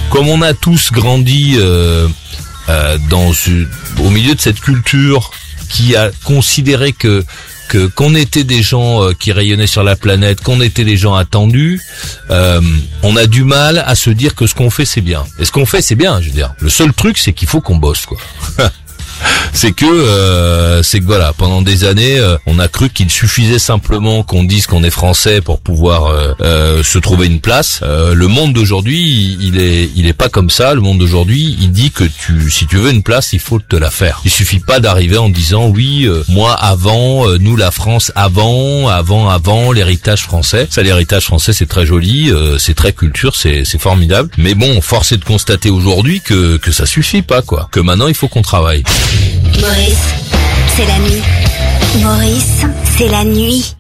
comme on a tous grandi au milieu de cette culture qui a considéré qu'on était des gens qui rayonnaient sur la planète, qu'on était des gens attendus, on a du mal à se dire que ce qu'on fait c'est bien. Et ce qu'on fait c'est bien, je veux dire. Le seul truc c'est qu'il faut qu'on bosse, quoi. C'est que voilà, pendant des années, on a cru qu'il suffisait simplement qu'on dise qu'on est français pour pouvoir se trouver une place. Le monde d'aujourd'hui, il est pas comme ça. Le monde d'aujourd'hui, il dit que si tu veux une place, il faut te la faire. Il suffit pas d'arriver en disant oui, moi avant, nous la France avant l'héritage français. Ça, l'héritage français, c'est très joli, c'est très culture, c'est formidable. Mais bon, force est de constater aujourd'hui que ça suffit pas, quoi. Que maintenant, il faut qu'on travaille. Maurice, c'est la nuit. Maurice, c'est la nuit.